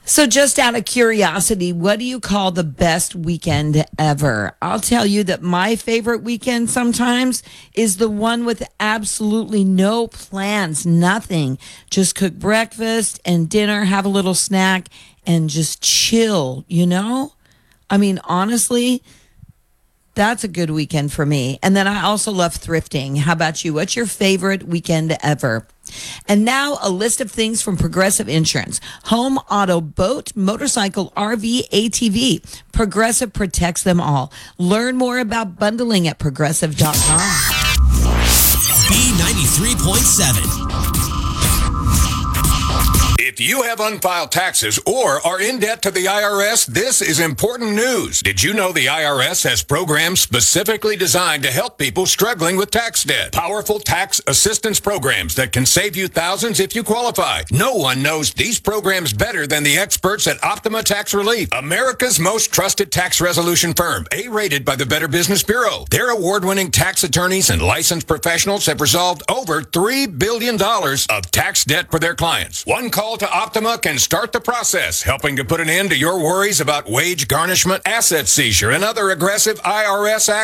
So, just out of curiosity, what do you call the best weekend ever? I'll tell you that my favorite weekend sometimes is the one with absolutely no plans, nothing. Just cook breakfast and dinner, have a little snack, and just chill, you know? I mean, honestly, that's a good weekend for me. And then I also love thrifting. How about you? What's your favorite weekend ever? And now a list of things from Progressive Insurance. Home, auto, boat, motorcycle, RV, ATV. Progressive protects them all. Learn more about bundling at progressive.com. B93.7. If you have unfiled taxes or are in debt to the IRS, this is important news. Did you know the IRS has programs specifically designed to help people struggling with tax debt? Powerful tax assistance programs that can save you thousands if you qualify. No one knows these programs better than the experts at Optima Tax Relief, America's most trusted tax resolution firm, A-rated by the Better Business Bureau. Their award-winning tax attorneys and licensed professionals have resolved over $3 billion of tax debt for their clients. One call to Optima can start the process, helping to put an end to your worries about wage garnishment, asset seizure, and other aggressive IRS actions.